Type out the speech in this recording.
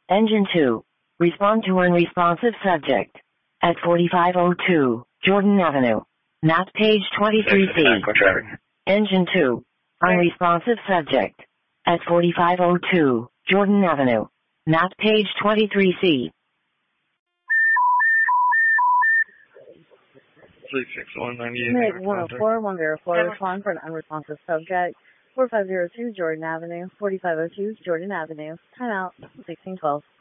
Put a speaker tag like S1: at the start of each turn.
S1: Engine 2. Respond to unresponsive subject. At 4502, Jordan Avenue. Not page 23C. Engine 2. Unresponsive subject. At 4502, Jordan Avenue. Not page 23C.
S2: 36198.
S3: Mid 104, 104, respond for an unresponsive subject. 4502 Jordan Avenue, 4502 Jordan Avenue. Time out, 1612.